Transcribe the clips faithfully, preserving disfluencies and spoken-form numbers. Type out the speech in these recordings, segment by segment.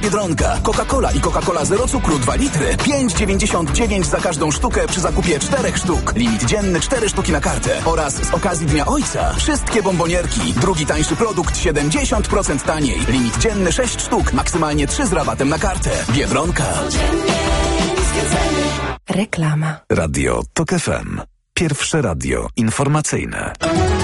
Biedronka, Coca-Cola i Coca-Cola zero cukru dwa litry, pięć dziewięćdziesiąt dziewięć za każdą sztukę przy zakupie czterech sztuk. Limit dzienny cztery sztuki na kartę. Oraz z okazji Dnia Ojca wszystkie bombonierki. Drugi tańszy produkt siedemdziesiąt procent taniej. Limit dzienny sześć sztuk, maksymalnie trzy z rabatem na kartę. Biedronka. Reklama. Radio Tok F M. Pierwsze radio informacyjne.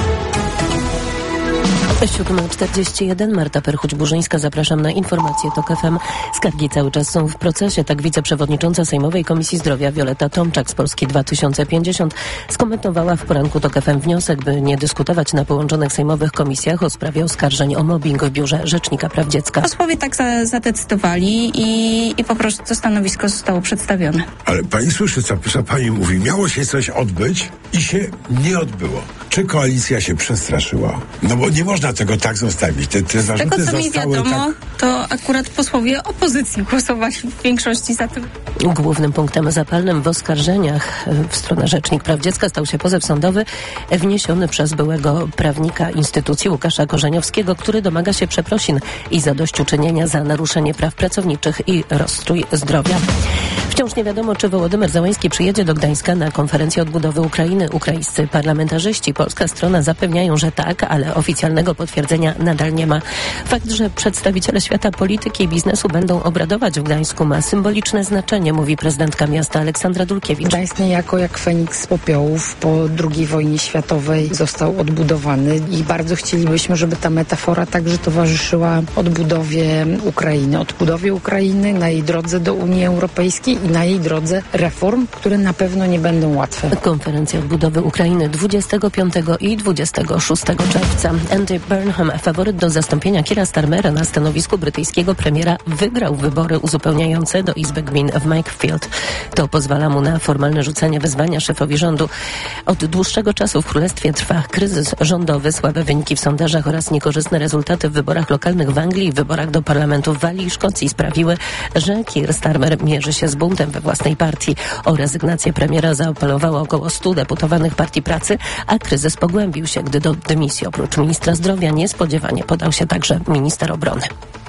siódma czterdzieści jeden, Marta Perchuć-Burzyńska, zapraszam na informacje Tok F M. Skargi cały czas są w procesie, tak wiceprzewodnicząca Sejmowej Komisji Zdrowia Wioletta Tomczak z Polski dwa tysiące pięćdziesiąt skomentowała w poranku Tok F M wniosek, by nie dyskutować na połączonych sejmowych komisjach o sprawie oskarżeń o mobbing w Biurze Rzecznika Praw Dziecka. Posłowie tak za, zadecydowali i, i po prostu to stanowisko zostało przedstawione. Ale pani słyszy, co, co pani mówi? Miało się coś odbyć i się nie odbyło. Czy koalicja się przestraszyła? No bo nie można tego tak zostawić. Te, te zarzuty tego, co mi zostały wiadomo, tak... to akurat posłowie opozycji głosowali w większości za tym. Głównym punktem zapalnym w oskarżeniach w stronę Rzecznik Praw Dziecka stał się pozew sądowy wniesiony przez byłego prawnika instytucji Łukasza Korzeniowskiego, który domaga się przeprosin i zadośćuczynienia za naruszenie praw pracowniczych i rozstrój zdrowia. Wciąż nie wiadomo, czy Wołodymyr Zełański przyjedzie do Gdańska na konferencję odbudowy Ukrainy. Ukraińscy parlamentarzyści, polska strona zapewniają, że tak, ale oficjalnego potwierdzenia nadal nie ma. Fakt, że przedstawiciele świata polityki i biznesu będą obradować w Gdańsku, ma symboliczne znaczenie, mówi prezydentka miasta Aleksandra Dulkiewicz. Gdańsk niejako jak Feniks z popiołów po drugiej wojnie światowej został odbudowany i bardzo chcielibyśmy, żeby ta metafora także towarzyszyła odbudowie Ukrainy. Odbudowie Ukrainy na jej drodze do Unii Europejskiej i na jej drodze reform, które na pewno nie będą łatwe. Konferencja odbudowy Ukrainy dwudziestego piątego i dwudziestego szóstego czerwca. Andy Burnham, faworyt do zastąpienia Keira Starmera na stanowisku brytyjskiego premiera, wygrał wybory uzupełniające do Izby Gmin w Makefield. To pozwala mu na formalne rzucenie wyzwania szefowi rządu. Od dłuższego czasu w Królestwie trwa kryzys rządowy, słabe wyniki w sondażach oraz niekorzystne rezultaty w wyborach lokalnych w Anglii i wyborach do parlamentu w Walii i Szkocji sprawiły, że Keir Starmer mierzy się z buntem we własnej partii. O rezygnację premiera zaapelowało około stu deputowanych Partii Pracy, a kryzys pogłębił się, gdy do dymisji oprócz ministra zdrowia niespodziewanie podał się także minister obrony.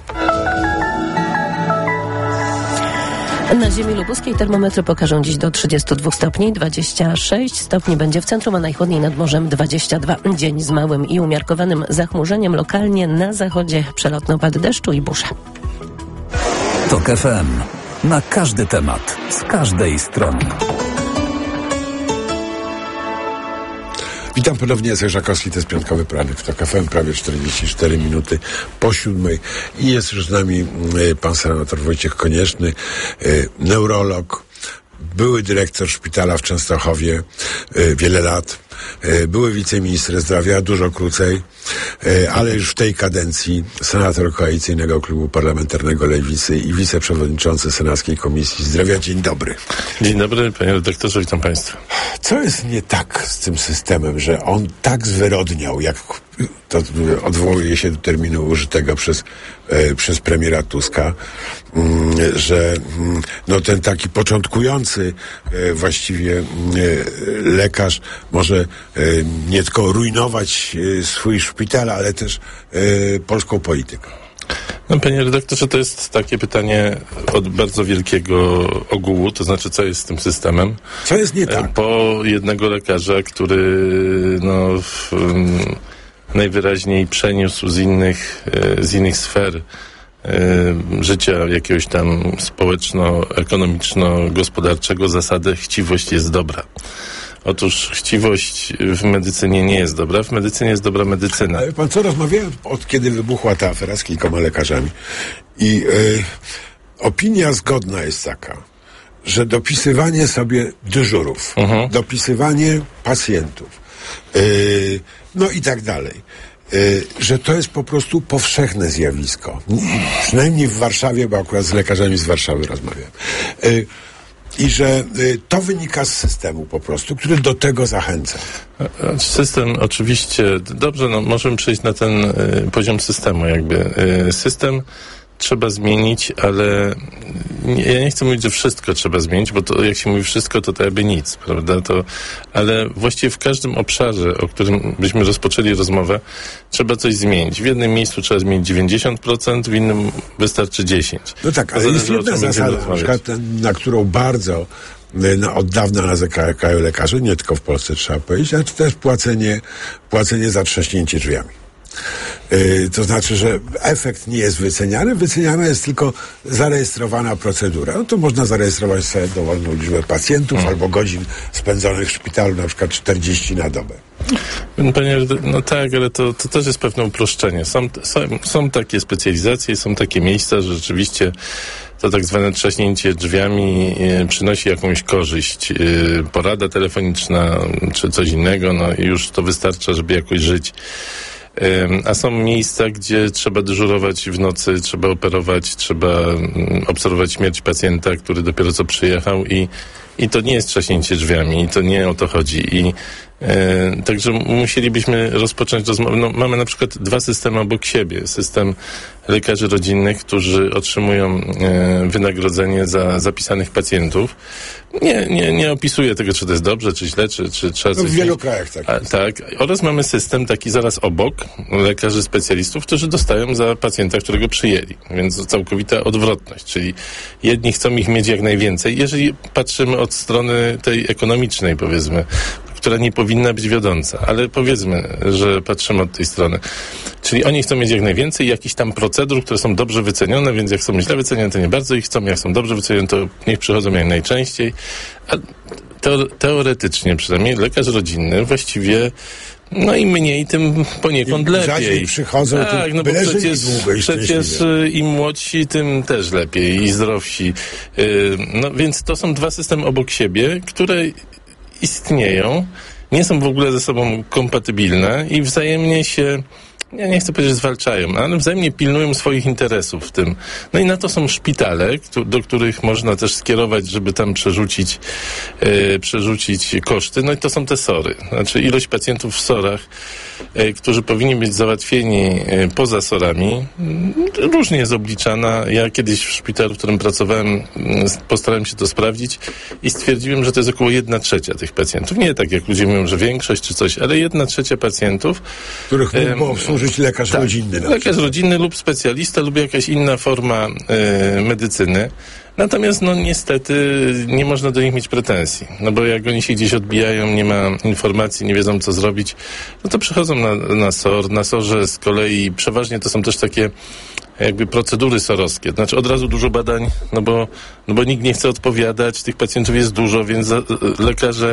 Na ziemi lubuskiej termometry pokażą dziś do trzydziestu dwóch stopni, dwadzieścia sześć stopni będzie w centrum, a najchłodniej nad morzem dwadzieścia dwa. Dzień z małym i umiarkowanym zachmurzeniem, lokalnie na zachodzie przelotne opady deszczu i burze. Tok F M. Na każdy temat, z każdej strony. Witam ponownie, Jacek Żakowski, to jest piątkowy poranek w Tok F M, prawie czterdzieści cztery minuty po siódmej i jest już z nami y, pan senator Wojciech Konieczny, y, neurolog, były dyrektor szpitala w Częstochowie y, wiele lat, y, były wiceminister zdrowia, dużo krócej, y, ale już w tej kadencji senator Koalicyjnego Klubu Parlamentarnego Lewicy i wiceprzewodniczący Senackiej Komisji Zdrowia. Dzień dobry. Dzień dobry, panie redaktorze, witam państwa. Co jest nie tak z tym systemem, że on tak zwyrodniał, jak to odwołuje się do terminu użytego przez, e, przez premiera Tuska, mm, że mm, no ten taki początkujący e, właściwie e, lekarz może e, nie tylko rujnować e, swój szpital, ale też e, polską politykę. No, panie redaktorze, to jest takie pytanie od bardzo wielkiego ogółu, to znaczy, co jest z tym systemem? Co jest nie tak? Po jednego lekarza, który no w, um, najwyraźniej przeniósł z innych, z innych sfer um, życia jakiegoś tam społeczno-ekonomiczno-gospodarczego zasadę chciwość jest dobra. Otóż chciwość w medycynie nie jest dobra. W medycynie jest dobra medycyna. Ale pan co, rozmawiałem od kiedy wybuchła ta afera z kilkoma lekarzami i yy, opinia zgodna jest taka, że dopisywanie sobie dyżurów, mhm. dopisywanie pacjentów, yy, no i tak dalej, yy, że to jest po prostu powszechne zjawisko. Przynajmniej w Warszawie, bo akurat z lekarzami z Warszawy rozmawiam. Yy, I że y, to wynika z systemu po prostu, który do tego zachęca. System oczywiście, dobrze, no możemy przejść na ten y, poziom systemu jakby. Y, system trzeba zmienić, ale nie, ja nie chcę mówić, że wszystko trzeba zmienić, bo to jak się mówi wszystko, to to jakby nic, prawda? To, ale właściwie w każdym obszarze, o którym byśmy rozpoczęli rozmowę, trzeba coś zmienić. W jednym miejscu trzeba zmienić dziewięćdziesiąt procent, w innym wystarczy dziesięć procent. No tak, ale Zależy, jest jedna zasada, na przykład, na którą bardzo no, od dawna narzekają lekarze, nie tylko w Polsce trzeba powiedzieć, ale to też płacenie, płacenie za trzaśnięcie drzwiami. Yy, to znaczy, że efekt nie jest wyceniany, wyceniana jest tylko zarejestrowana procedura. No to można zarejestrować sobie dowolną liczbę pacjentów hmm. albo godzin spędzonych w szpitalu, na przykład czterdzieści na dobę. Panie, no tak, ale to, to też jest pewne uproszczenie. Są, są, są takie specjalizacje, są takie miejsca, że rzeczywiście to tak zwane trzaśnięcie drzwiami e, przynosi jakąś korzyść. E, porada telefoniczna czy coś innego, no i już to wystarcza, żeby jakoś żyć. A są miejsca, gdzie trzeba dyżurować w nocy, trzeba operować, trzeba obserwować śmierć pacjenta, który dopiero co przyjechał i, i to nie jest trzaśnięcie drzwiami i to nie o to chodzi. I e, także musielibyśmy rozpocząć rozmowę. No, mamy na przykład dwa systemy obok siebie. System lekarzy rodzinnych, którzy otrzymują e, wynagrodzenie za zapisanych pacjentów. Nie, nie, nie opisuję tego, czy to jest dobrze, czy źle, czy, czy trzeba no coś... w wielu krajach tak A, tak. Oraz mamy system taki zaraz obok, lekarzy specjalistów, którzy dostają za pacjenta, którego przyjęli. Więc całkowita odwrotność, czyli jedni chcą ich mieć jak najwięcej. Jeżeli patrzymy od strony tej ekonomicznej, powiedzmy, która nie powinna być wiodąca, ale powiedzmy, że patrzymy od tej strony. Czyli oni chcą mieć jak najwięcej jakichś tam procedur, które są dobrze wycenione, więc jak są źle wycenione, to nie bardzo ich chcą, jak są dobrze wycenione, to niech przychodzą jak najczęściej. A teoretycznie przynajmniej lekarz rodzinny właściwie no im mniej, tym poniekąd Im lepiej. rzadziej przychodzą, tak, tym no bo byle przecież, długo i przecież im młodsi, tym też lepiej i zdrowsi. No więc to są dwa systemy obok siebie, które istnieją, nie są w ogóle ze sobą kompatybilne i wzajemnie się, ja nie chcę powiedzieć, że zwalczają, ale wzajemnie pilnują swoich interesów w tym. No i na to są szpitale, do których można też skierować, żeby tam przerzucić, e, przerzucić koszty. No i to są te sory. Znaczy ilość pacjentów w sorach, e, którzy powinni być załatwieni e, poza sorami, m, różnie jest obliczana. Ja kiedyś w szpitalu, w którym pracowałem, m, postarałem się to sprawdzić i stwierdziłem, że to jest około jedna trzecia tych pacjentów. Nie tak jak ludzie mówią, że większość czy coś, ale jedna trzecia pacjentów, których mógłby obsłużyć lekarz tak, rodzinny. Lekarz rodzinny lub specjalista lub jakaś inna forma e, medycyny. Natomiast no niestety nie można do nich mieć pretensji. No bo jak oni się gdzieś odbijają, nie ma informacji, nie wiedzą co zrobić, no to przychodzą na, na S O R. Na S O R-ze z kolei przeważnie to są też takie jakby procedury sorowskie. Znaczy od razu dużo badań, no bo, no bo nikt nie chce odpowiadać, tych pacjentów jest dużo, więc za, lekarze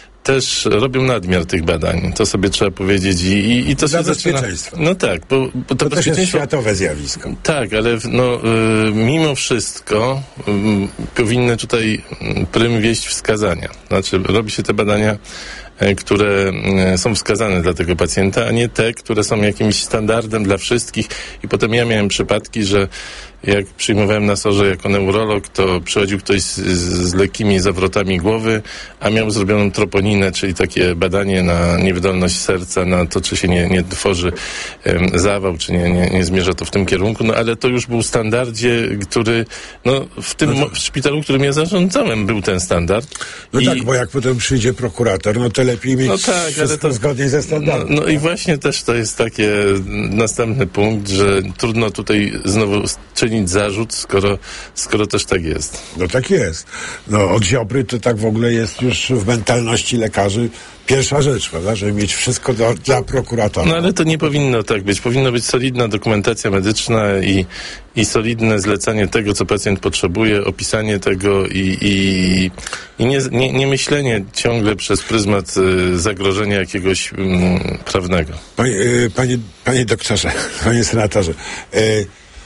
też robią nadmiar tych badań. To sobie trzeba powiedzieć i, i, i to Dla się zaczyna... bezpieczeństwa. No tak, bo, bo to, to też jest światowe zjawisko. Tak, ale no, y, mimo wszystko y, powinny tutaj prym wieść wskazania. Znaczy robi się te badania, y, które y, są wskazane dla tego pacjenta, a nie te, które są jakimś standardem dla wszystkich i potem ja miałem przypadki, że jak przyjmowałem na S O R-ze jako neurolog, to przychodził ktoś z, z lekkimi zawrotami głowy, a miał zrobioną troponinę, czyli takie badanie na niewydolność serca, na to, czy się nie, nie tworzy um, zawał, czy nie, nie, nie zmierza to w tym kierunku, no ale to już był w standardzie, który, no w tym no to... w szpitalu, którym ja zarządzałem, był ten standard. No I... tak, bo jak potem przyjdzie prokurator, no to lepiej mieć no tak, wszystko ale to... zgodnie ze standardem. No, no i właśnie też to jest taki następny punkt, że trudno tutaj znowu czynić zarzut, skoro, skoro też tak jest. No tak jest. No od Ziobry to tak w ogóle jest już w mentalności lekarzy pierwsza rzecz, prawda, żeby mieć wszystko do, dla prokuratora. No ale to nie powinno tak być. Powinna być solidna dokumentacja medyczna i, i solidne zlecanie tego, co pacjent potrzebuje, opisanie tego i, i, i nie, nie, nie myślenie ciągle przez pryzmat y, zagrożenia jakiegoś y, prawnego. Panie, y, panie, panie doktorze, panie senatorze, y,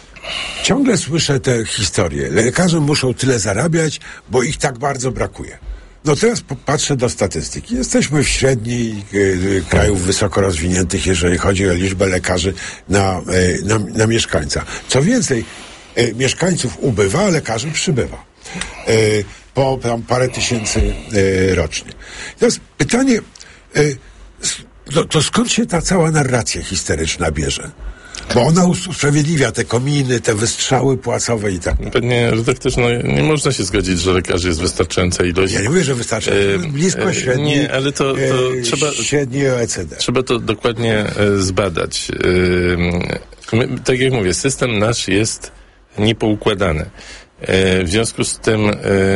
ciągle słyszę te historie. Lekarze muszą tyle zarabiać, bo ich tak bardzo brakuje. No teraz patrzę do statystyki. Jesteśmy w średniej y, krajów wysoko rozwiniętych, jeżeli chodzi o liczbę lekarzy na, y, na, na mieszkańca. Co więcej, y, mieszkańców ubywa, a lekarzy przybywa. Y, po tam parę tysięcy y, rocznie. Teraz pytanie, y, to, to skąd się ta cała narracja historyczna bierze? Bo ona usprawiedliwia te kominy, te wystrzały płacowe i tak. Panie redaktorze, no nie można się zgodzić, że lekarzy jest wystarczająca ilość. Ja nie mówię, że wystarczająca. E, blisko średniej. Nie, ale to, to e, trzeba... Średniej O E C D. Trzeba to dokładnie e, zbadać. E, my, tak jak mówię, system nasz jest niepoukładany. W związku z tym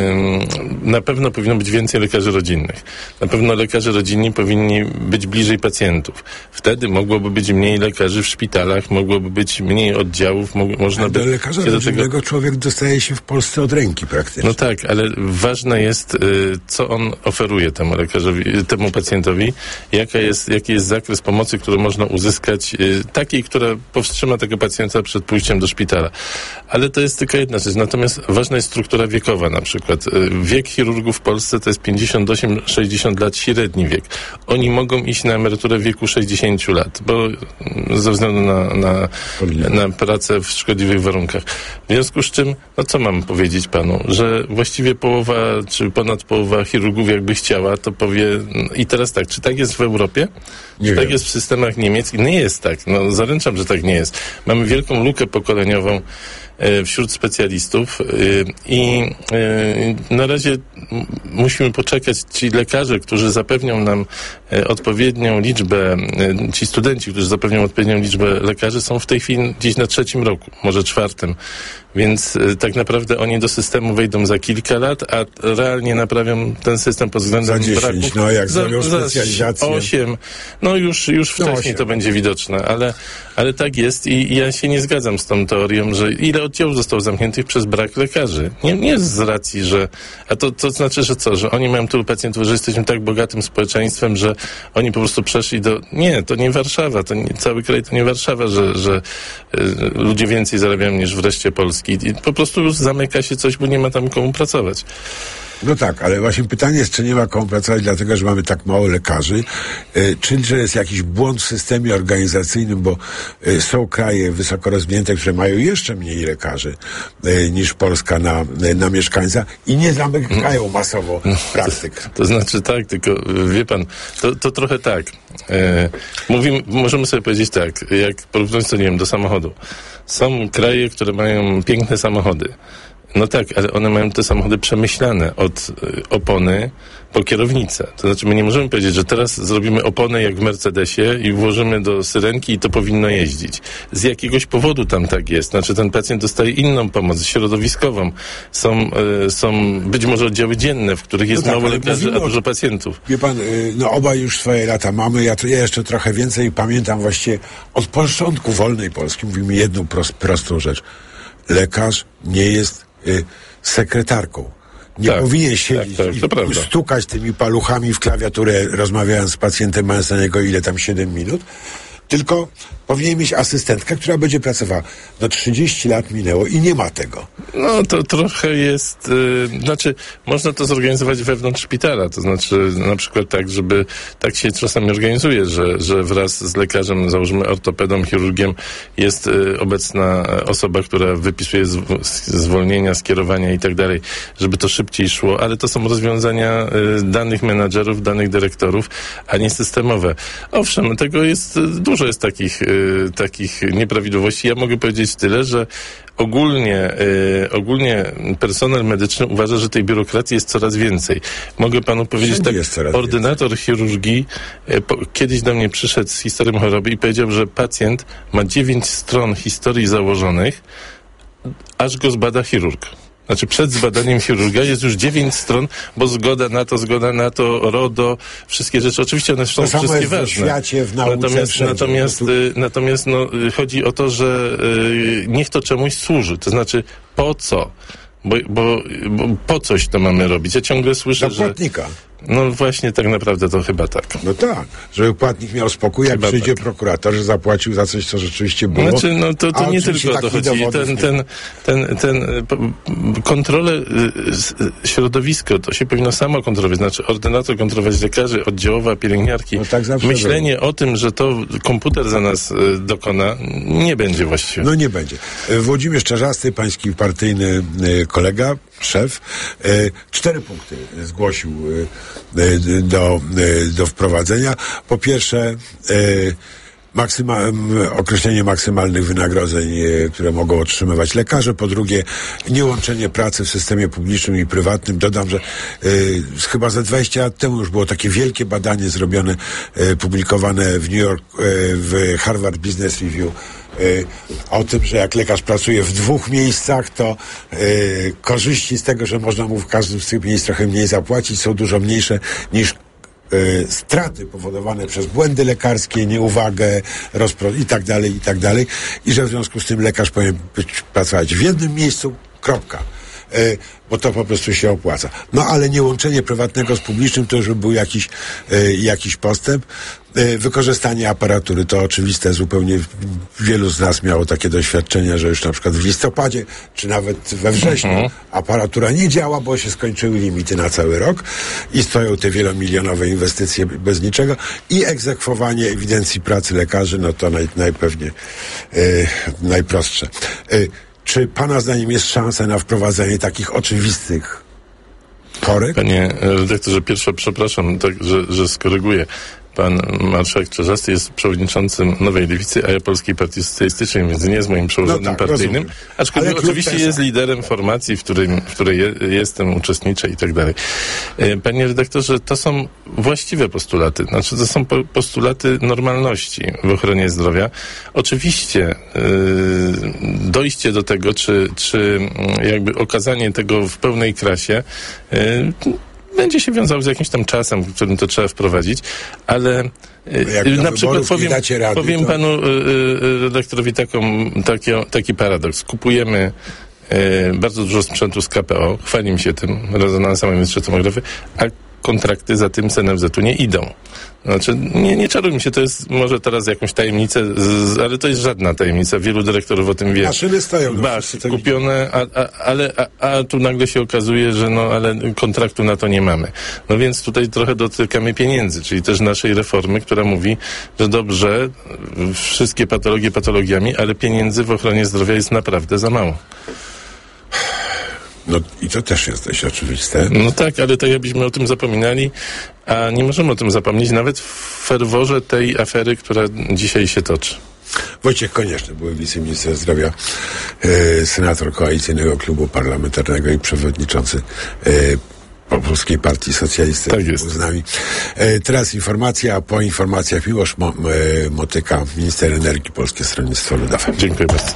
na pewno powinno być więcej lekarzy rodzinnych. Na pewno lekarze rodzinni powinni być bliżej pacjentów. Wtedy mogłoby być mniej lekarzy w szpitalach, mogłoby być mniej oddziałów, mo- można ale by... do lekarza rodzinnego tego... człowiek dostaje się w Polsce od ręki praktycznie. No tak, ale ważne jest, co on oferuje temu lekarzowi, temu pacjentowi, jaka jest, jaki jest zakres pomocy, który można uzyskać, takiej, która powstrzyma tego pacjenta przed pójściem do szpitala. Ale to jest tylko jedna rzecz. Natomiast ważna jest struktura wiekowa na przykład. Wiek chirurgów w Polsce to jest pięćdziesiąt osiem do sześćdziesięciu lat, średni wiek. Oni mogą iść na emeryturę w wieku sześćdziesięciu lat, bo ze względu na, na, na pracę w szkodliwych warunkach. W związku z czym, no co mam powiedzieć panu, że właściwie połowa, czy ponad połowa chirurgów jakby chciała, to powie, i teraz tak, czy tak jest w Europie? Nie czy wiem. tak jest w systemach niemieckich? Nie jest tak. No zaręczam, że tak nie jest. Mamy wielką lukę pokoleniową wśród specjalistów i na razie musimy poczekać. Ci lekarze, którzy zapewnią nam odpowiednią liczbę, ci studenci, którzy zapewnią odpowiednią liczbę lekarzy, są w tej chwili gdzieś na trzecim roku, może czwartym. Więc tak naprawdę oni do systemu wejdą za kilka lat, a realnie naprawią ten system pod względem za braku. dziesięć, no jak za, zrobią specjalizację. osiem, no już, już wcześniej no osiem. To będzie widoczne, ale, ale tak jest i, i ja się nie zgadzam z tą teorią, że ile oddziałów zostało zamkniętych przez brak lekarzy. Nie, nie z racji, że... A to, to znaczy, że co? Że oni mają tylu pacjentów, że jesteśmy tak bogatym społeczeństwem, że oni po prostu przeszli do... Nie, to nie Warszawa, to nie, cały kraj to nie Warszawa, że, że y, ludzie więcej zarabiają niż w reszcie Polski. I po prostu już zamyka się coś, bo nie ma tam komu pracować. No tak, ale właśnie pytanie jest, czy nie ma komu pracować, dlatego, że mamy tak mało lekarzy, y, czy że jest jakiś błąd w systemie organizacyjnym, bo y, są kraje wysoko rozwinięte, które mają jeszcze mniej lekarzy y, niż Polska na, y, na mieszkańca i nie zamykają masowo praktyk. To, to znaczy tak, tylko wie pan, to, to trochę tak. E, mówimy, możemy sobie powiedzieć tak, jak porównując to, nie wiem, do samochodu. Są kraje, które mają piękne samochody. No tak, ale one mają te samochody przemyślane od y, opony po kierownicę. To znaczy my nie możemy powiedzieć, że teraz zrobimy oponę jak w Mercedesie i włożymy do syrenki i to powinno jeździć. Z jakiegoś powodu tam tak jest. Znaczy ten pacjent dostaje inną pomoc, środowiskową. Są, y, są być może oddziały dzienne, w których jest No tak, mało ale lekarzy, a mówimy o- dużo pacjentów. Wie pan, y, no obaj już swoje lata mamy, ja, to, ja jeszcze trochę więcej pamiętam właściwie od początku wolnej Polski. Mówimy jedną pros, prostą rzecz. Lekarz nie jest y, sekretarką. Nie Tak, powinien siedzieć tak, tak, to i prawda. stukać tymi paluchami w klawiaturę, rozmawiając z pacjentem, mając na niego ile tam siedem minut, tylko powinien mieć asystentkę, która będzie pracowała. No trzydzieści lat minęło i nie ma tego. No to trochę jest, yy, znaczy można to zorganizować wewnątrz szpitala, to znaczy na przykład tak, żeby, tak się czasami organizuje, że, że wraz z lekarzem, załóżmy ortopedą, chirurgiem jest yy, obecna osoba, która wypisuje zw- zwolnienia, skierowania i tak dalej, żeby to szybciej szło, ale to są rozwiązania yy, danych menadżerów, danych dyrektorów, a nie systemowe. Owszem, tego jest, yy, dużo jest takich, yy, takich nieprawidłowości. Ja mogę powiedzieć tyle, że Ogólnie, y, ogólnie personel medyczny uważa, że tej biurokracji jest coraz więcej. Mogę panu powiedzieć Wszędzie tak, jest coraz ordynator chirurgii y, po, kiedyś do mnie przyszedł z historią choroby i powiedział, że pacjent ma dziewięć stron historii założonych, aż go zbada chirurg. Znaczy przed zbadaniem chirurga jest już dziewięć stron, bo zgoda na to, zgoda na to, RODO, wszystkie rzeczy. Oczywiście one są To samo wszystkie jest w ważne. świecie, w nauce, natomiast wszędzie. natomiast, Po prostu- y, natomiast no, y, chodzi o to, że y, niech to czemuś służy. To znaczy po co? Bo, bo, bo po coś to mamy robić. Ja ciągle słyszę, Dla że... płatnika. No właśnie tak naprawdę to chyba tak. No tak, żeby płatnik miał spokój, jak Chyba przyjdzie tak. prokurator, że zapłacił za coś, co rzeczywiście było. Znaczy, no to, to A nie oczywiście tylko o to takich chodzi. dowodów Ten, nie ten, ten, ten, y, p- p- kontrolę, y, s- y, środowisko, to się powinno samo kontrolować. Znaczy, ordynator kontrolować lekarzy, oddziałowa, pielęgniarki. No tak zawsze Myślenie o tym, że to komputer za nas y, dokona, nie będzie właściwie. No nie będzie. E, Włodzimierz Czarzasty, pański partyjny e, kolega, szef, e, cztery punkty zgłosił e, e, do, e, do wprowadzenia. Po pierwsze, e, Maksyma, określenie maksymalnych wynagrodzeń, które mogą otrzymywać lekarze. Po drugie, niełączenie pracy w systemie publicznym i prywatnym. Dodam, że y, chyba za dwadzieścia lat temu już było takie wielkie badanie zrobione, y, publikowane w New York, y, w Harvard Business Review, y, o tym, że jak lekarz pracuje w dwóch miejscach, to y, korzyści z tego, że można mu w każdym z tych miejsc trochę mniej zapłacić, są dużo mniejsze niż Y, straty powodowane przez błędy lekarskie, nieuwagę, rozpro- i tak dalej, i tak dalej. I że w związku z tym lekarz powinien być, pracować w jednym miejscu, kropka. Y, bo to po prostu się opłaca. No ale nie łączenie prywatnego z publicznym to już był jakiś, y, jakiś postęp. Y, wykorzystanie aparatury to oczywiste, zupełnie wielu z nas miało takie doświadczenia, że już na przykład w listopadzie, czy nawet we wrześniu mhm. aparatura nie działa, bo się skończyły limity na cały rok i stoją te wielomilionowe inwestycje bez niczego i egzekwowanie ewidencji pracy lekarzy, no to naj, najpewniej y, najprostsze. Y, Czy pana zdaniem jest szansa na wprowadzenie takich oczywistych korekt? Panie redaktorze, pierwsze przepraszam, tak, że, że skoryguję. Pan marszałek Czarzasty jest przewodniczącym Nowej Lewicy, a ja Polskiej Partii Socjalistycznej, więc nie jest moim przełożonym no tak, partyjnym. rozumiem. Aczkolwiek Ale oczywiście jest liderem formacji, w, którym, w której je, jestem, uczestniczę i tak dalej. Panie redaktorze, to są właściwe postulaty. Znaczy, to są po, postulaty normalności w ochronie zdrowia. Oczywiście yy, dojście do tego, czy, czy jakby okazanie tego w pełnej krasie yy, będzie się wiązało z jakimś tam czasem, w którym to trzeba wprowadzić, ale y, na przykład powiem, rady, powiem to... panu y, y, redaktorowi taką, taki, taki paradoks. Kupujemy y, bardzo dużo sprzętu z K P O, chwalimy się tym, rezonansa magnetycznej tomografy, a kontrakty za tym z N F Z-u nie idą. Znaczy, nie, nie czarujmy się, to jest może teraz jakąś tajemnicę, z, ale to jest żadna tajemnica. Wielu dyrektorów o tym wie. Maszyny stoją. No, Bach, kupione, a, a, ale, a, a tu nagle się okazuje, że no, ale kontraktu na to nie mamy. No więc tutaj trochę dotykamy pieniędzy, czyli też naszej reformy, która mówi, że dobrze, wszystkie patologie patologiami, ale pieniędzy w ochronie zdrowia jest naprawdę za mało. No i to też jest dość oczywiste. No tak, ale tak jakbyśmy o tym zapominali, a nie możemy o tym zapomnieć nawet w ferworze tej afery, która dzisiaj się toczy. Wojciech Konieczny, były wiceminister zdrowia, e, senator Koalicyjnego Klubu Parlamentarnego i przewodniczący e, Polskiej Partii Socjalistycznej. Tak jest. Z nami. E, teraz informacja, a po informacjach Miłosz Mo, e, Motyka, minister energii, Polskie Stronnictwo Ludowe. Dziękuję bardzo.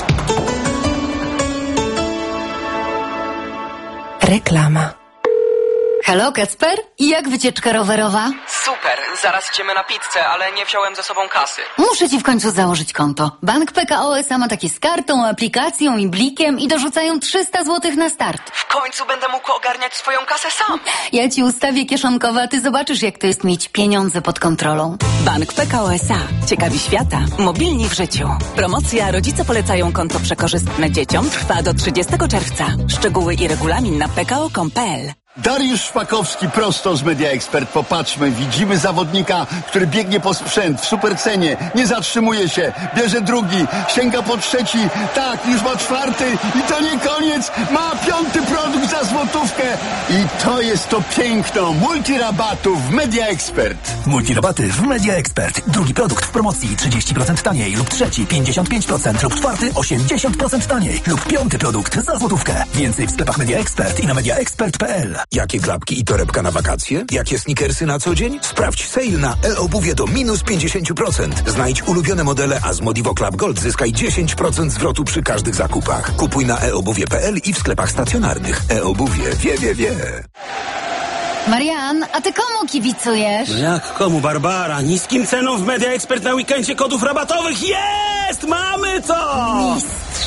Reklama. Halo, Kacper? I jak wycieczka rowerowa? Super, zaraz idziemy na pizzę, ale nie wziąłem ze sobą kasy. Muszę ci w końcu założyć konto. Bank P K O S A ma takie z kartą, aplikacją i blikiem i dorzucają trzysta złotych na start. W końcu będę mógł ogarniać swoją kasę sam. Ja ci ustawię kieszonkowe, a ty zobaczysz, jak to jest mieć pieniądze pod kontrolą. Bank P K O S A. Ciekawi świata. Mobilni w życiu. Promocja Rodzice polecają konto przekorzystne dzieciom trwa do trzydziestego czerwca. Szczegóły i regulamin na p k o kropka com kropka p l. Dariusz Szpakowski prosto z Media Expert. Popatrzmy, widzimy zawodnika, który biegnie po sprzęt w supercenie, nie zatrzymuje się, bierze drugi, sięga po trzeci, tak, już ma czwarty i to nie koniec, ma piąty produkt za złotówkę i to jest to piękno multirabatów w Media Expert. Multirabaty w Media Expert. Drugi produkt w promocji trzydzieści procent taniej lub trzeci pięćdziesiąt pięć procent lub czwarty osiemdziesiąt procent taniej lub piąty produkt za złotówkę. Więcej w sklepach Media Expert i na media expert kropka p l. Jakie klapki i torebka na wakacje? Jakie sneakersy na co dzień? Sprawdź sale na e-obuwie do minus pięćdziesiąt procent. Znajdź ulubione modele, a z Modivo Club Gold zyskaj dziesięć procent zwrotu przy każdych zakupach. Kupuj na e obuwie kropka p l i w sklepach stacjonarnych. E-obuwie wie, wie, wie. Marian, a ty komu kibicujesz? No jak komu, Barbara? Niskim ceną w Media Expert na weekendzie kodów rabatowych jest! Mamy to! Mistrz.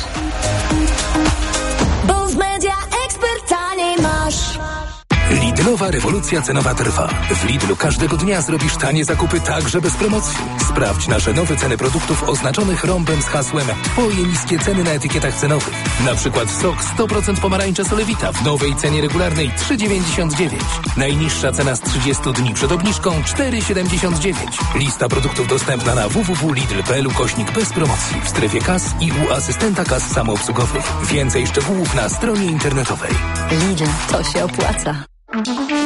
Bo w Media Expert taniej masz. Lidlowa rewolucja cenowa trwa. W Lidlu każdego dnia zrobisz tanie zakupy także bez promocji. Sprawdź nasze nowe ceny produktów oznaczonych rąbem z hasłem Twoje niskie ceny na etykietach cenowych. Na przykład sok sto procent pomarańcze Solewita w nowej cenie regularnej trzy dziewięćdziesiąt dziewięć. Najniższa cena z trzydziestu dni przed obniżką cztery siedemdziesiąt dziewięć. Lista produktów dostępna na w w w kropka lidl kropka p l ukośnik bez promocji w strefie kas i u asystenta kas samoobsługowych. Więcej szczegółów na stronie internetowej. Lidl, to się opłaca.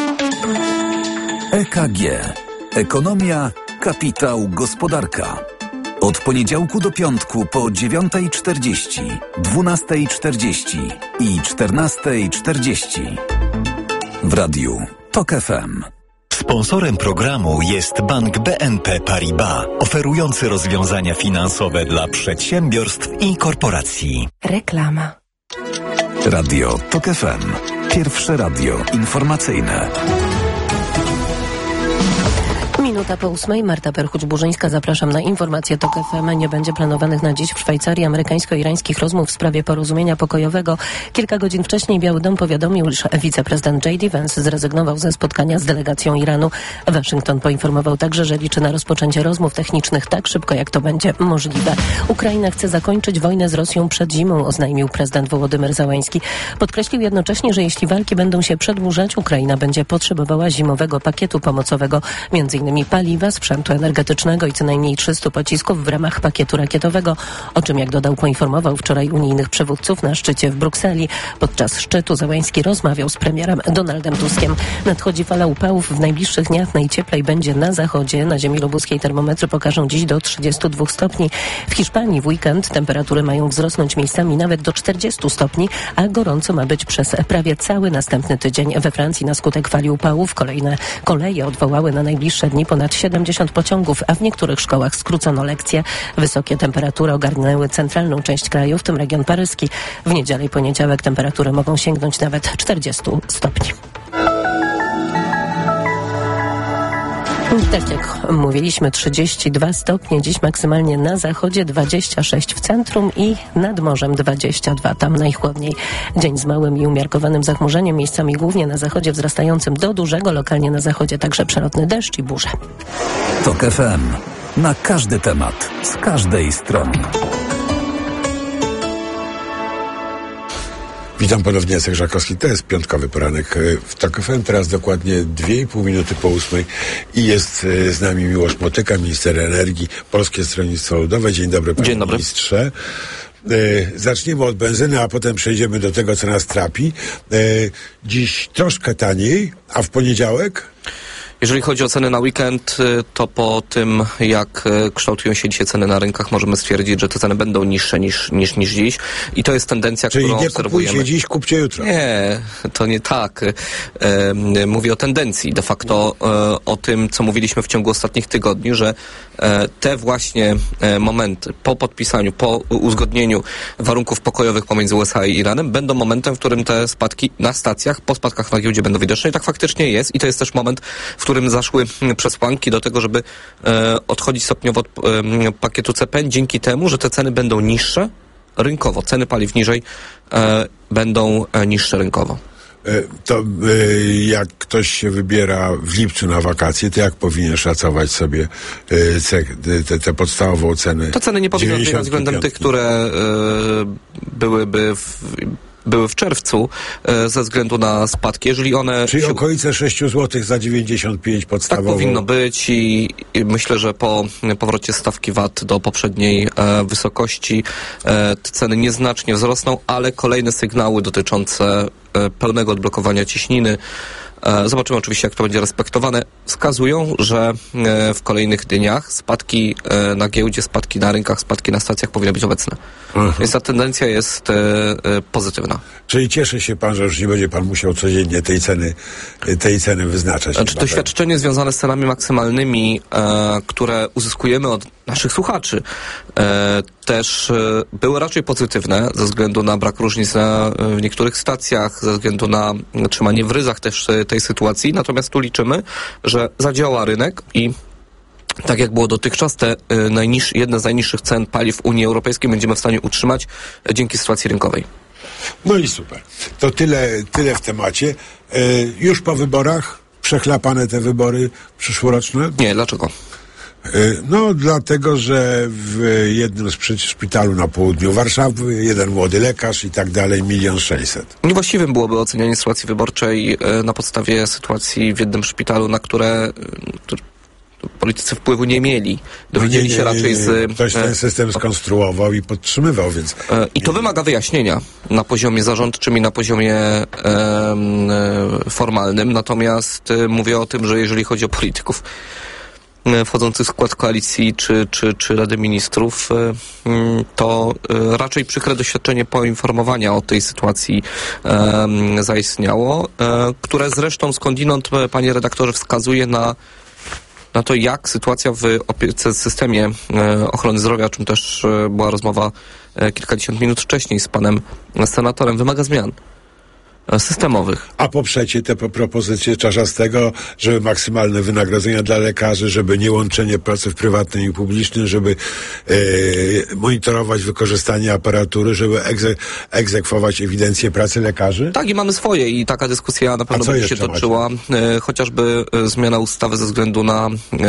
E K G. Ekonomia, kapitał, gospodarka. Od poniedziałku do piątku po dziewiąta czterdzieści, dwunasta czterdzieści i czternasta czterdzieści. W radiu TOK F M. Sponsorem programu jest Bank B N P Paribas, oferujący rozwiązania finansowe dla przedsiębiorstw i korporacji. Reklama. Radio TOK F M. Pierwsze radio informacyjne. Minuta po ósmej. Marta Perchuć-Burzyńska. Zapraszam na informacje TOK F M. Nie będzie planowanych na dziś w Szwajcarii amerykańsko-irańskich rozmów w sprawie porozumienia pokojowego. Kilka godzin wcześniej Biały Dom powiadomił, że wiceprezydent J D Vance zrezygnował ze spotkania z delegacją Iranu. Waszyngton poinformował także, że liczy na rozpoczęcie rozmów technicznych tak szybko, jak to będzie możliwe. Ukraina chce zakończyć wojnę z Rosją przed zimą, oznajmił prezydent Wołodymyr Zełański. Podkreślił jednocześnie, że jeśli walki będą się przedłużać, Ukraina będzie potrzebowała zimowego pakietu pomocowego, między innymi paliwa, sprzętu energetycznego i co najmniej trzystu pocisków w ramach pakietu rakietowego, o czym, jak dodał, poinformował wczoraj unijnych przywódców na szczycie w Brukseli. Podczas szczytu Zełański rozmawiał z premierem Donaldem Tuskiem. Nadchodzi fala upałów. W najbliższych dniach najcieplej będzie na zachodzie. Na ziemi lubuskiej termometry pokażą dziś do trzydziestu dwóch stopni. W Hiszpanii w weekend temperatury mają wzrosnąć miejscami nawet do czterdziestu stopni, a gorąco ma być przez prawie cały następny tydzień. We Francji na skutek fali upałów kolejne koleje odwołały na najbliższe dni ponad siedemdziesiąt pociągów, a w niektórych szkołach skrócono lekcje. Wysokie temperatury ogarnęły centralną część kraju, w tym region paryski. W niedzielę i poniedziałek temperatury mogą sięgnąć nawet czterdziestu stopni. Tak jak mówiliśmy, trzydzieści dwa stopnie, dziś maksymalnie na zachodzie, dwadzieścia sześć w centrum i nad morzem dwadzieścia dwa, tam najchłodniej. Dzień z małym i umiarkowanym zachmurzeniem, miejscami głównie na zachodzie wzrastającym do dużego, lokalnie na zachodzie także przelotny deszcz i burze. TOK F M. Na każdy temat, z każdej strony. Witam ponownie, Jacek Żakowski. To jest piątkowy poranek w TOK F M. Teraz dokładnie dwie i pół minuty po ósmej i jest z nami Miłosz Motyka, minister energii, Polskie Stronnictwo Ludowe. Dzień dobry, panie Dzień dobry. ministrze. E, zaczniemy od benzyny, a potem przejdziemy do tego, co nas trapi. E, dziś troszkę taniej, a w poniedziałek? Jeżeli chodzi o ceny na weekend, to po tym, jak kształtują się dzisiaj ceny na rynkach, możemy stwierdzić, że te ceny będą niższe niż, niż, niż dziś. I to jest tendencja, Czyli którą nie obserwujemy. Czyli nie kupujcie dziś, kupcie jutro. Nie, to nie tak. E, mówię o tendencji, de facto e, o tym, co mówiliśmy w ciągu ostatnich tygodni, że e, te właśnie e, momenty po podpisaniu, po uzgodnieniu warunków pokojowych pomiędzy U S A i Iranem będą momentem, w którym te spadki na stacjach, po spadkach na giełdzie będą widoczne. I tak faktycznie jest. I to jest też moment, w w którym zaszły przesłanki do tego, żeby e, odchodzić stopniowo od e, pakietu C P N, dzięki temu, że te ceny będą niższe rynkowo. Ceny paliw niżej e, będą e, niższe rynkowo. E, to e, jak ktoś się wybiera w lipcu na wakacje, to jak powinien szacować sobie e, ce, te, te podstawową cenę? To ceny nie powinny odbierać względem tych, które e, byłyby w były w czerwcu e, ze względu na spadki. Jeżeli one... Czyli się... okolice sześć złotych za dziewięćdziesiąt pięć podstawowo. Tak powinno być i, i myślę, że po powrocie stawki V A T do poprzedniej e, wysokości e, te ceny nieznacznie wzrosną, ale kolejne sygnały dotyczące e, pełnego odblokowania ciśniny, e, zobaczymy oczywiście, jak to będzie respektowane, wskazują, że e, w kolejnych dniach spadki e, na giełdzie, spadki na rynkach, spadki na stacjach powinny być obecne. Mhm. Więc ta tendencja jest e, e, pozytywna. Czyli cieszy się pan, że już nie będzie pan musiał codziennie tej ceny, tej ceny wyznaczać. Znaczy, doświadczenie związane z cenami maksymalnymi, e, które uzyskujemy od naszych słuchaczy, e, też e, były raczej pozytywne ze względu na brak różnic na, w niektórych stacjach, ze względu na trzymanie w ryzach też tej sytuacji. Natomiast tu liczymy, że zadziała rynek i tak jak było dotychczas, te y, najniż, jedne z najniższych cen paliw w Unii Europejskiej będziemy w stanie utrzymać y, dzięki sytuacji rynkowej. No i super. To tyle, tyle w temacie. Y, już po wyborach przechlapane te wybory przyszłoroczne? Nie, dlaczego? Y, no dlatego, że w jednym z szpitalu na południu Warszawy jeden młody lekarz i tak dalej, milion sześćset. Niewłaściwym byłoby ocenianie sytuacji wyborczej y, na podstawie sytuacji w jednym szpitalu, na które... Y, politycy wpływu nie mieli. Dowiedzieli się raczej z... Ktoś ten system skonstruował i podtrzymywał, więc... I to wymaga wyjaśnienia na poziomie zarządczym i na poziomie e, e, formalnym. Natomiast e, mówię o tym, że jeżeli chodzi o polityków, wchodzących w skład koalicji czy, czy, czy Rady Ministrów, to raczej przykre doświadczenie poinformowania o tej sytuacji zaistniało, które zresztą skądinąd, panie redaktorze, wskazuje na na to, jak sytuacja w opiece, systemie ochrony zdrowia, o czym też była rozmowa kilkadziesiąt minut wcześniej z panem senatorem, wymaga zmian systemowych. A poprzecie te propozycje Czarzastego, żeby maksymalne wynagrodzenia dla lekarzy, żeby nie łączenie pracy w prywatnym i publicznym, żeby e, monitorować wykorzystanie aparatury, żeby egze, egzekwować ewidencję pracy lekarzy? Tak, i mamy swoje i taka dyskusja na pewno będzie się toczyła. E, chociażby e, zmiana ustawy ze względu na e,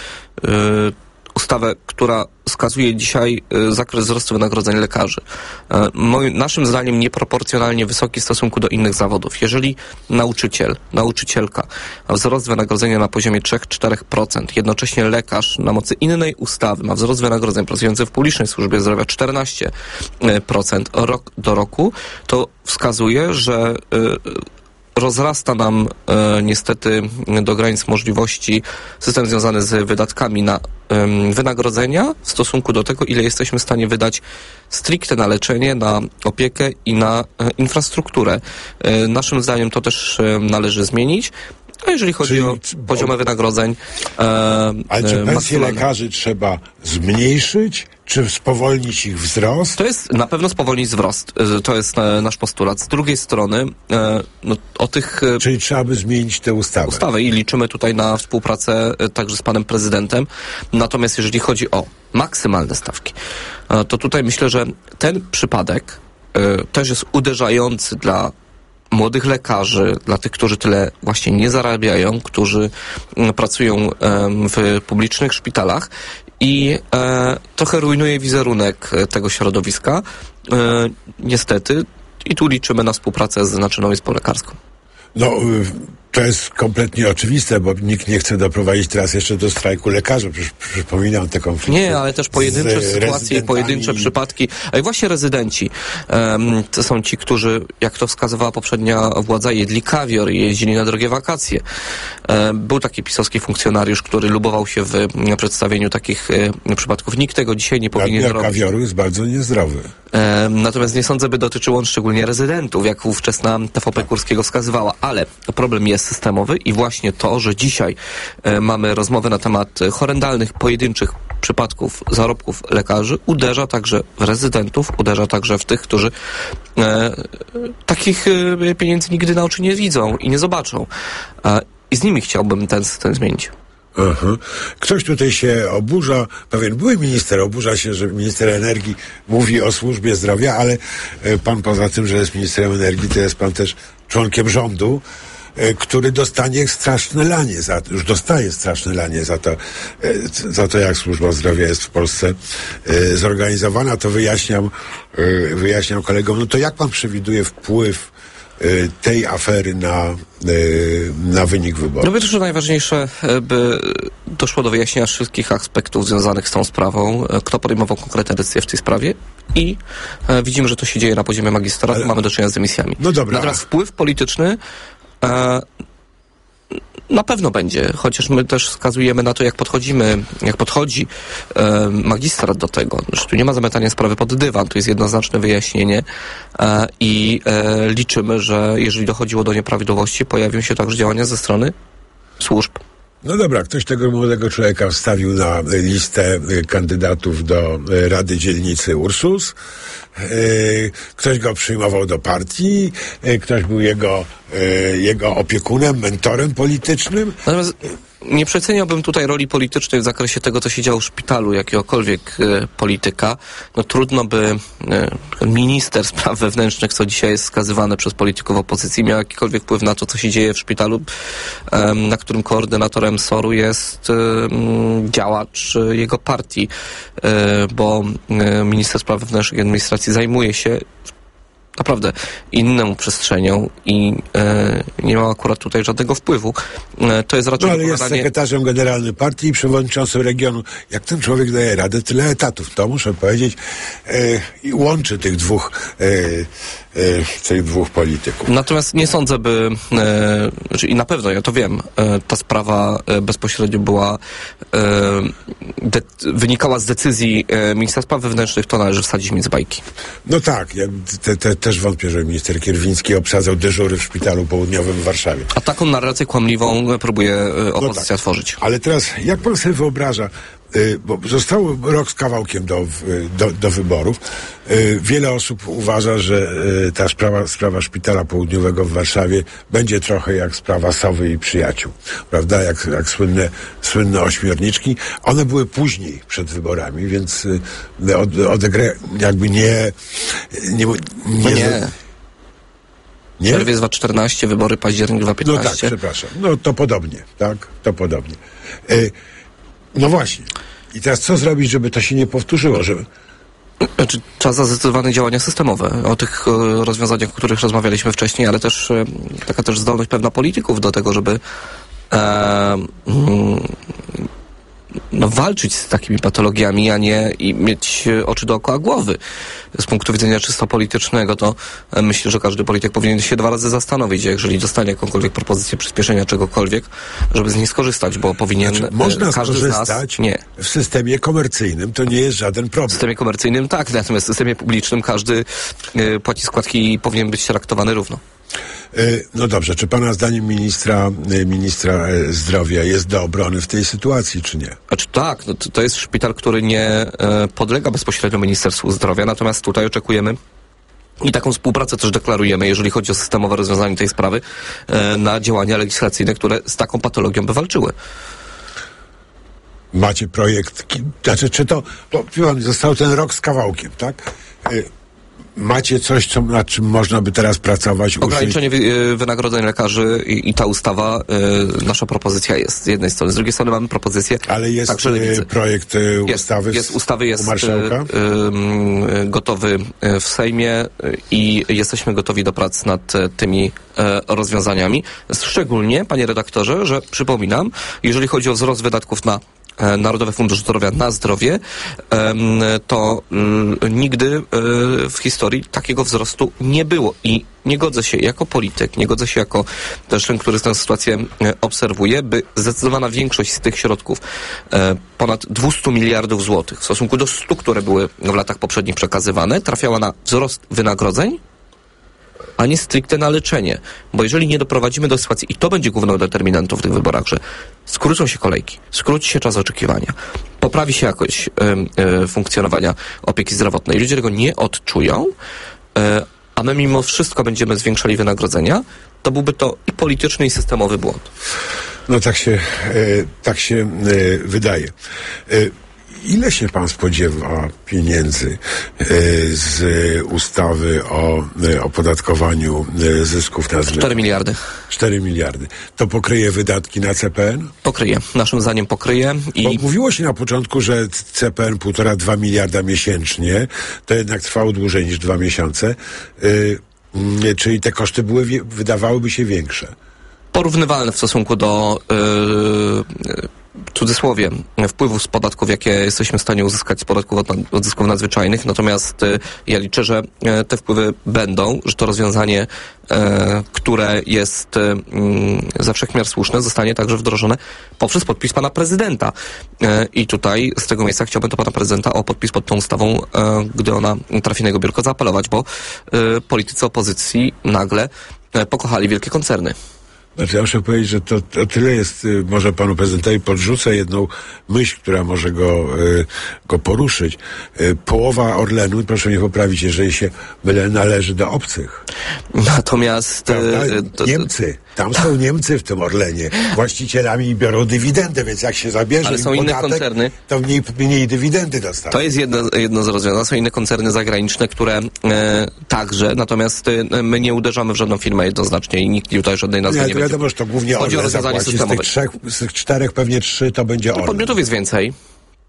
e, ustawę, która wskazuje dzisiaj y, zakres wzrostu wynagrodzeń lekarzy. Y, moim, naszym zdaniem nieproporcjonalnie wysoki w stosunku do innych zawodów. Jeżeli nauczyciel, nauczycielka ma wzrost wynagrodzenia na poziomie trzy do czterech procent, jednocześnie lekarz na mocy innej ustawy ma wzrost wynagrodzeń pracujący w publicznej służbie zdrowia czternaście procent rok do roku, to wskazuje, że y, rozrasta nam e, niestety do granic możliwości system związany z wydatkami na e, wynagrodzenia w stosunku do tego, ile jesteśmy w stanie wydać stricte na leczenie, na opiekę i na e, infrastrukturę. E, naszym zdaniem to też e, należy zmienić. A jeżeli chodzi Czyli, o poziomy wynagrodzeń... E, ale czy pensje maksymalne. lekarzy trzeba zmniejszyć, czy spowolnić ich wzrost? To jest na pewno spowolnić wzrost. To jest e, nasz postulat. Z drugiej strony e, no, o tych... E, Czyli trzeba by zmienić tę ustawę. Ustawę i liczymy tutaj na współpracę e, także z panem prezydentem. Natomiast jeżeli chodzi o maksymalne stawki, e, to tutaj myślę, że ten przypadek e, też jest uderzający dla młodych lekarzy, dla tych, którzy tyle właśnie nie zarabiają, którzy m, pracują e, w publicznych szpitalach i e, trochę rujnuje wizerunek tego środowiska. E, niestety. I tu liczymy na współpracę z Naczelną Izbą Lekarską. No, to jest kompletnie oczywiste, bo nikt nie chce doprowadzić teraz jeszcze do strajku lekarzy. Przecież przypominam te konflikty. Nie, ale też pojedyncze sytuacje i pojedyncze przypadki. A i właśnie rezydenci um, to są ci, którzy, jak to wskazywała poprzednia władza, jedli kawior i jeździli na drogie wakacje. Um, był taki pisowski funkcjonariusz, który lubował się w um, przedstawieniu takich um, przypadków. Nikt tego dzisiaj nie powinien Nadmiar zrobić. Kawioru jest bardzo niezdrowy. Um, natomiast nie sądzę, by dotyczyło on szczególnie rezydentów, jak ówczesna T V P Kurskiego wskazywała. Ale problem jest systemowy i właśnie to, że dzisiaj e, mamy rozmowę na temat horrendalnych, pojedynczych przypadków zarobków lekarzy, uderza także w rezydentów, uderza także w tych, którzy e, takich e, pieniędzy nigdy na oczy nie widzą i nie zobaczą. E, I z nimi chciałbym ten system zmienić. Aha. Ktoś tutaj się oburza, pewien były minister oburza się, że minister energii mówi o służbie zdrowia, ale e, pan poza tym, że jest ministrem energii, to jest pan też członkiem rządu, e, który dostanie straszne lanie, za, już dostaje straszne lanie za to, e, za to, jak służba zdrowia jest w Polsce e, zorganizowana. To wyjaśniam, e, wyjaśniam kolegom. No to jak pan przewiduje wpływ tej afery na, na wynik wyborów? No myślę, że najważniejsze, by doszło do wyjaśnienia wszystkich aspektów związanych z tą sprawą, kto podejmował konkretne decyzje w tej sprawie i e, widzimy, że to się dzieje na poziomie magistratu, ale mamy do czynienia z dymisjami. No dobra. Natomiast wpływ polityczny e, na pewno będzie, chociaż my też wskazujemy na to, jak podchodzimy, jak podchodzi e, magistrat do tego, że tu nie ma zamiatania sprawy pod dywan, tu jest jednoznaczne wyjaśnienie e, i e, liczymy, że jeżeli dochodziło do nieprawidłowości, pojawią się także działania ze strony służb. No dobra, ktoś tego młodego człowieka wstawił na listę kandydatów do Rady Dzielnicy Ursus. Ktoś go przyjmował do partii, ktoś był jego, jego opiekunem, mentorem politycznym. Natomiast nie przeceniałbym tutaj roli politycznej w zakresie tego, co się działo w szpitalu, jakiegokolwiek e, polityka. No trudno by e, minister spraw wewnętrznych, co dzisiaj jest skazywany przez polityków opozycji, miał jakikolwiek wpływ na to, co się dzieje w szpitalu, e, na którym koordynatorem S O R-u jest e, działacz jego partii, e, bo e, minister spraw wewnętrznych i administracji zajmuje się naprawdę inną przestrzenią i e, nie ma akurat tutaj żadnego wpływu. E, to jest raczej no, ale jest pogadanie... sekretarzem generalnym partii i przewodniczącym regionu. Jak ten człowiek daje radę, tyle etatów, to muszę powiedzieć, e, i łączy tych dwóch e, e, tych dwóch polityków. Natomiast nie sądzę, by e, znaczy, i na pewno, ja to wiem, e, ta sprawa e, bezpośrednio była e, de, wynikała z decyzji e, ministra spraw wewnętrznych, to należy wsadzić między bajki. No tak, ja te, te, też wątpię, że minister Kierwiński obsadzał dyżury w szpitalu południowym w Warszawie. A taką narrację kłamliwą próbuje e, opozycja no tak. tworzyć. Ale teraz, jak pan sobie wyobraża, y, bo został rok z kawałkiem do, do, do wyborów, y, wiele osób uważa, że y, ta sprawa, sprawa szpitala południowego w Warszawie będzie trochę jak sprawa Sowy i przyjaciół, prawda, jak, jak słynne, słynne ośmiorniczki. One były później przed wyborami, więc y, od, odegra, jakby nie nie, nie, nie. Nie? Czerwiec dwa tysiące czternasty, wybory październik dwa tysiące piętnasty. No tak, przepraszam. No to podobnie, tak? To podobnie. Y, no właśnie. I teraz co zrobić, żeby to się nie powtórzyło? Żeby... Znaczy, czas za zdecydowane działania systemowe. O tych e, rozwiązaniach, o których rozmawialiśmy wcześniej, ale też e, taka też zdolność pewna polityków do tego, żeby e, mm, no, walczyć z takimi patologiami, a nie i mieć oczy dookoła głowy. Z punktu widzenia czysto politycznego, to myślę, że każdy polityk powinien się dwa razy zastanowić, jeżeli dostanie jakąkolwiek propozycję przyspieszenia czegokolwiek, żeby z niej skorzystać, bo powinien znaczy, można każdy skorzystać z nas... Nie. W systemie komercyjnym to nie jest żaden problem. W systemie komercyjnym tak, natomiast w systemie publicznym każdy y, płaci składki i powinien być traktowany równo. No dobrze, czy pana zdaniem ministra, ministra zdrowia jest do obrony w tej sytuacji, czy nie? Znaczy tak, no to, to jest szpital, który nie e, podlega bezpośrednio Ministerstwu Zdrowia, natomiast tutaj oczekujemy i taką współpracę też deklarujemy, jeżeli chodzi o systemowe rozwiązanie tej sprawy, e, na działania legislacyjne, które z taką patologią by walczyły. Macie projekt, znaczy czy to, to został ten rok z kawałkiem, tak? Macie coś, co, nad czym można by teraz pracować? Ograniczenie wy, wynagrodzeń lekarzy i, i ta ustawa, y, nasza propozycja jest z jednej strony. Z drugiej strony mamy propozycję... Ale jest także y, projekt y, jest, ustawy jest, ustawy jest u marszałka? Y, y, gotowy w Sejmie i jesteśmy gotowi do prac nad tymi y, rozwiązaniami. Szczególnie, panie redaktorze, że przypominam, jeżeli chodzi o wzrost wydatków na Narodowy Fundusz Zdrowia na zdrowie, to nigdy w historii takiego wzrostu nie było i nie godzę się jako polityk, nie godzę się jako też ten, który tę sytuację obserwuje, by zdecydowana większość z tych środków, ponad dwieście miliardów złotych w stosunku do stu, które były w latach poprzednich przekazywane, trafiała na wzrost wynagrodzeń, a nie stricte na leczenie. Bo jeżeli nie doprowadzimy do sytuacji, i to będzie główną determinantą w tych wyborach, że skrócą się kolejki, skróci się czas oczekiwania, poprawi się jakość y, y, funkcjonowania opieki zdrowotnej. Ludzie tego nie odczują, y, a my mimo wszystko będziemy zwiększali wynagrodzenia, to byłby to i polityczny, i systemowy błąd. No tak się, y, tak się y, wydaje. Y, Ile się pan spodziewa pieniędzy y, z ustawy o y, opodatkowaniu y, zysków na cztery miliardy. cztery miliardy. To pokryje wydatki na C P N? Pokryje. Naszym zdaniem pokryje. I... Bo mówiło się na początku, że C P N półtora, dwa miliarda miesięcznie. To jednak trwało dłużej niż dwa miesiące. Y, y, czyli te koszty były, wydawałyby się większe. Porównywalne w stosunku do yy, w cudzysłowie wpływów z podatków, jakie jesteśmy w stanie uzyskać z podatków od, od zysków nadzwyczajnych. Natomiast y, ja liczę, że y, te wpływy będą, że to rozwiązanie, y, które jest y, y, ze wszech miar słuszne, zostanie także wdrożone poprzez podpis pana prezydenta. Y, I tutaj z tego miejsca chciałbym do pana prezydenta o podpis pod tą ustawą, y, gdy ona trafi na jego biurko, zaapelować, bo y, politycy opozycji nagle y, pokochali wielkie koncerny. Znaczy, ja muszę powiedzieć, że to, to tyle jest, y, może panu prezydentowi podrzucę jedną myśl, która może go, y, go poruszyć. Y, połowa Orlenu, proszę mnie poprawić, jeżeli się mylę, należy do obcych. Natomiast... Prawda? Niemcy. Tam są Niemcy w tym Orlenie właścicielami i biorą dywidendę, więc jak się zabierze ale są im inne podatek, koncerny. to mniej, mniej dywidendy dostaną. To jest jedno, jedno z rozwiązań. Są inne koncerny zagraniczne, które e, także, natomiast e, my nie uderzamy w żadną firmę jednoznacznie i nikt tutaj żadnej nazwy nie, nie będzie. Wiadomo, że to głównie chodzi Orlen o rozwiązanie zapłaci. systemowe. Z tych, trzech, z tych czterech pewnie trzy to będzie Orlen. Podmiotów jest więcej.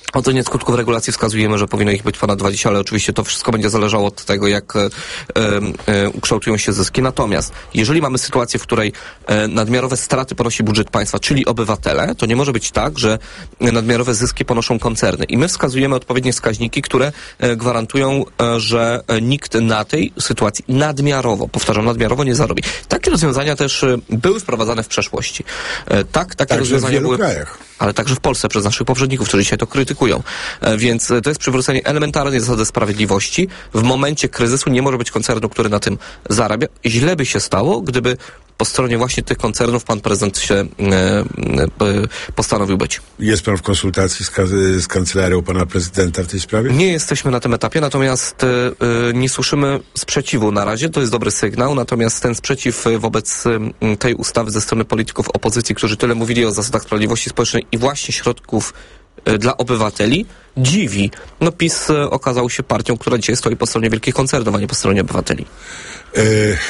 ocenie skutków regulacji wskazujemy, że powinno ich być ponad dwadzieścia, ale oczywiście to wszystko będzie zależało od tego, jak e, e, ukształtują się zyski. Natomiast jeżeli mamy sytuację, w której e, nadmiarowe straty ponosi budżet państwa, czyli obywatele, to nie może być tak, że nadmiarowe zyski ponoszą koncerny. I my wskazujemy odpowiednie wskaźniki, które e, gwarantują, e, że e, nikt na tej sytuacji nadmiarowo, powtarzam, nadmiarowo nie zarobi. Takie rozwiązania też e, były wprowadzane w przeszłości. E, tak, takie także rozwiązania w wielu były, krajach. ale także w Polsce przez naszych poprzedników, którzy dzisiaj to krytykują. Więc to jest przywrócenie elementarnej zasady sprawiedliwości. W momencie kryzysu nie może być koncernu, który na tym zarabia. Źle by się stało, gdyby po stronie właśnie tych koncernów pan prezydent się e, e, postanowił być. Jest pan w konsultacji z, z kancelarią pana prezydenta w tej sprawie? Nie jesteśmy na tym etapie, natomiast e, nie słyszymy sprzeciwu na razie. To jest dobry sygnał, natomiast ten sprzeciw wobec e, tej ustawy ze strony polityków opozycji, którzy tyle mówili o zasadach sprawiedliwości społecznej i właśnie środków dla obywateli, dziwi. No PiS e, okazał się partią, która dzisiaj stoi po stronie wielkich koncernów, a nie po stronie obywateli. E,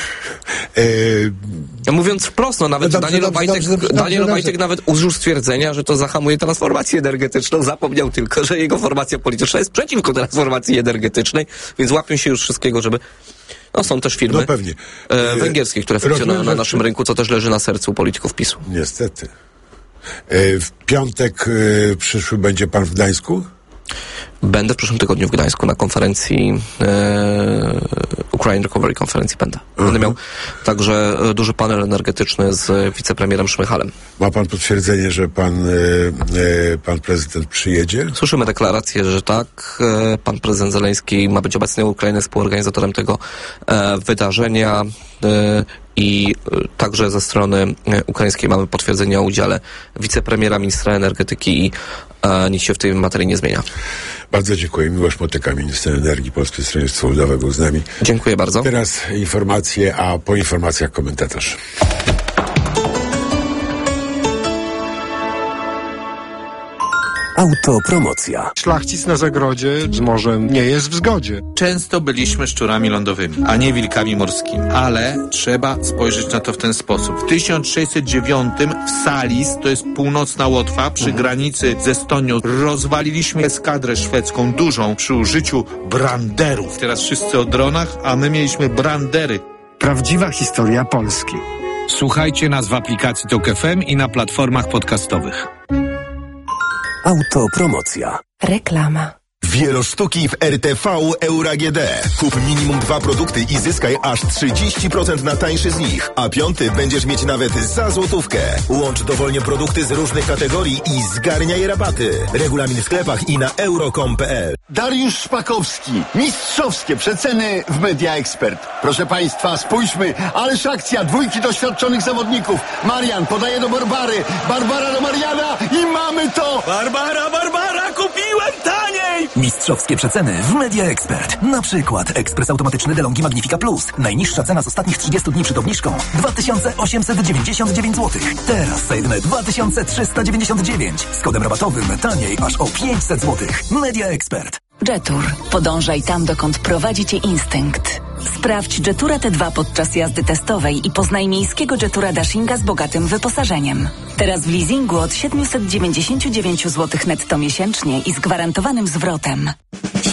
e, Mówiąc wprost, no nawet no dobrze, Daniel Obajtek, dobrze, dobrze, Daniel dobrze, Obajtek dobrze. nawet użył stwierdzenia, że to zahamuje transformację energetyczną. Zapomniał tylko, że jego formacja polityczna jest przeciwko transformacji energetycznej, więc łapią się już wszystkiego, żeby... No są też firmy no pewnie. E, węgierskie, które funkcjonują na naszym rynku, co też leży na sercu polityków PiSu. Niestety. W piątek przyszły będzie pan w Gdańsku? Będę w przyszłym tygodniu w Gdańsku na konferencji e, Ukraine Recovery konferencji będę. Będę uh-huh. miał także duży panel energetyczny z wicepremierem Szmychalem. Ma pan potwierdzenie, że pan, e, pan prezydent przyjedzie? Słyszymy deklarację, że tak. E, pan prezydent Zeleński ma być obecny. Ukraina jest współorganizatorem tego e, wydarzenia. E, I także ze strony ukraińskiej mamy potwierdzenie o udziale wicepremiera, ministra energetyki i e, nic się w tej materii nie zmienia. Bardzo dziękuję. Miłosz Motyka, minister energii Polskiego Stronnictwa Ludowego, był z nami. Dziękuję bardzo. Teraz informacje, a po informacjach komentarz. Autopromocja. Szlachcic na zagrodzie z morzem nie jest w zgodzie. Często byliśmy szczurami lądowymi, a nie wilkami morskimi. Ale trzeba spojrzeć na to w ten sposób. W tysiąc sześćset dziewiątym w Salis, to jest północna Łotwa, przy granicy z Estonią, rozwaliliśmy eskadrę szwedzką dużą przy użyciu branderów. Teraz wszyscy o dronach, a my mieliśmy brandery. Prawdziwa historia Polski. Słuchajcie nas w aplikacji Tok F M i na platformach podcastowych. Autopromocja. Reklama. Wielosztuki w R T V Euro A G D. Kup minimum dwa produkty i zyskaj aż trzydzieści procent na tańszy z nich, a piąty będziesz mieć nawet za złotówkę. Łącz dowolnie produkty z różnych kategorii i zgarniaj rabaty. Regulamin w sklepach i na euro kropka com kropka p l. Dariusz Szpakowski. Mistrzowskie przeceny w Media Expert. Proszę Państwa, spójrzmy, ależ akcja dwójki doświadczonych zawodników. Marian podaje do Barbary, Barbara do Mariana i mamy to! Barbara, Barbara, kupiłem taniej! Mistrzowskie przeceny w Media Expert. Na przykład ekspres automatyczny DeLonghi Magnifica Plus. Najniższa cena z ostatnich trzydziestu dni przed obniżką dwa tysiące osiemset dziewięćdziesiąt dziewięć złotych. Teraz sedmy dwa tysiące trzysta dziewięćdziesiąt dziewięć. Z kodem rabatowym taniej aż o pięćset złotych. Media Expert. Jetur. Podążaj tam, dokąd prowadzi cię instynkt. Sprawdź Jetura T dwa podczas jazdy testowej i poznaj miejskiego Jetura Dashinga z bogatym wyposażeniem. Teraz w leasingu od siedemset dziewięćdziesiąt dziewięć złotych netto miesięcznie i z gwarantowanym zwrotem.